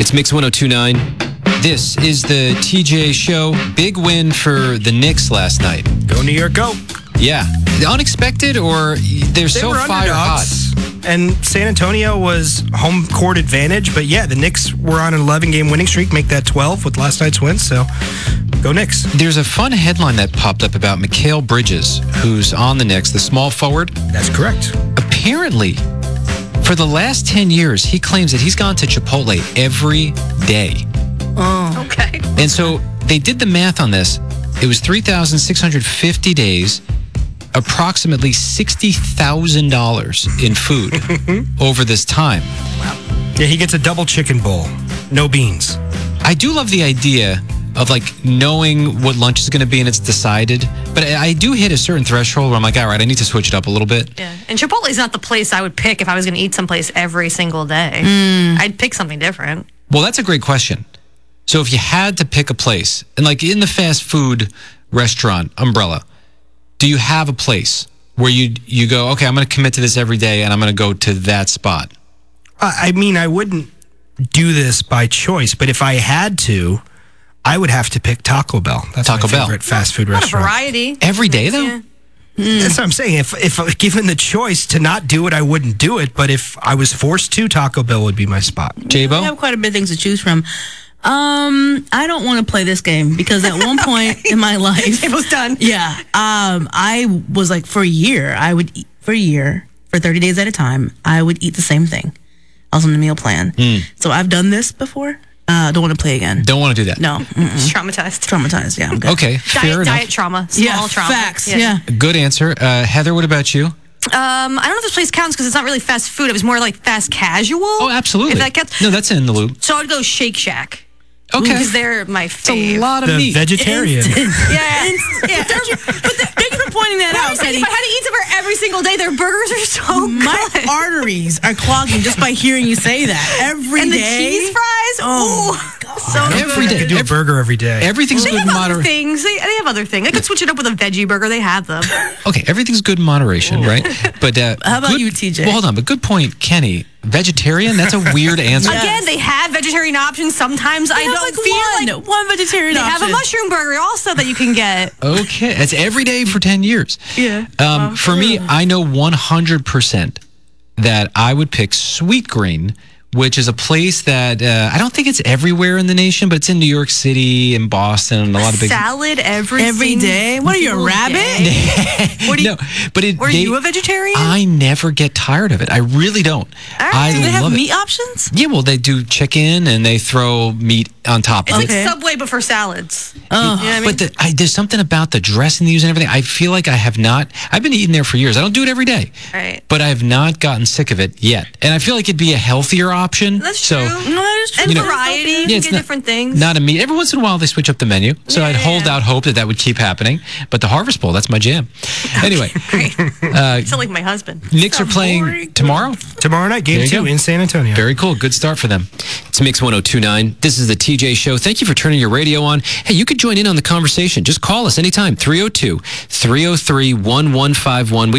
It's Mix 102.9. This is the TJ Show. Big win for the Knicks last night. Go New York, go. Yeah. Unexpected, or they're so fire hot? And San Antonio was home court advantage. But yeah, the Knicks were on an 11-game winning streak, make that 12 with last night's win. So go Knicks. There's a fun headline that popped up about Mikal Bridges, who's on the Knicks, the small forward. That's correct. Apparently, for the last 10 years, he claims that he's gone to Chipotle every day. Oh. Okay. And so they did the math on this. It was 3,650 days, approximately $60,000 in food over this time. Wow. Yeah, he gets a double chicken bowl, no beans. I do love the idea of knowing what lunch is going to be and it's decided. But I do hit a certain threshold where I'm like, all right, I need to switch it up a little bit. Yeah. And Chipotle's not the place I would pick if I was going to eat someplace every single day. I'd pick something different. Well, that's a great question. So if you had to pick a place, and in the fast food restaurant umbrella, do you have a place where you go, okay, I'm going to commit to this every day and I'm going to go to that spot? I mean, I wouldn't do this by choice, but if I had to, I would have to pick Taco Bell. That's my favorite fast food restaurant. A variety. Every day, though? Yeah. That's what I'm saying. If given the choice to not do it, I wouldn't do it. But if I was forced to, Taco Bell would be my spot. J-Bo? I have quite a bit of things to choose from. I don't want to play this game because at one point in my life, It was done. yeah, I was like for a year, for 30 days at a time, I would eat the same thing. I was on the meal plan. So I've done this before. Don't want to play again. Don't want to do that. No. Just traumatized. Traumatized, yeah, I'm good. Okay, fair enough. Diet trauma. Small trauma. Facts, yeah. Good answer. Heather, what about you? I don't know if this place counts because it's not really fast food. It was more like fast casual. Oh, absolutely. If that counts. No, that's in the loop. So I'd go Shake Shack. Okay. Because they're my It's a fave. lot of The meat. vegetarian. Yeah. Thank you for pointing that out, If Teddy. I had to eat somewhere every single day, their burgers are so My good. arteries are clogging just by hearing you say that every day. And the cheese fries. Oh, So Every good. day. I could do a burger every day. Everything's They good in have other moderation. things. They have other things. I could switch it up with a veggie burger. They have them. Okay, everything's good in moderation, right? But How about you, TJ? Well, hold on. But good point, Kenny. Vegetarian? That's a weird answer. Again, they have vegetarian options. Sometimes I don't feel like one vegetarian they option. have a mushroom burger also that you can get. Okay, that's every day for 10 years. Yeah. For me, I know 100% that I would pick Sweetgreen, which is a place that I don't think it's everywhere in the nation, but it's in New York City and Boston and a lot of big... Salad every day? What are you, a single rabbit? day. What do you, No, but Were you a vegetarian? I never get tired of it. I really don't. I Do they have love meat it. options? Yeah, well, they do chicken and they throw meat on top It's of like it. Subway, but for salads. Oh. You know what I mean? But there's something about the dressing they use and everything. I feel like I have not. I've been eating there for years. I don't do it every day, Right. but I have not gotten sick of it yet. And I feel like it'd be a healthier option. That's so, true. No, that is true. And you know- variety. You Yeah, can it's get different things. Not a meat. Every once in a while they switch up the menu, so I'd hold out hope that would keep happening. But the Harvest Bowl, that's my jam. Anyway, Great. Sound like my husband. Knicks are playing tomorrow. Tomorrow night, There game you 2 go. in San Antonio. Very cool. Good start for them. It's Mix 102.9. This is the TJ Show. Thank you for turning your radio on. Hey, you could join in on the conversation. Just call us anytime. 302-303-1151.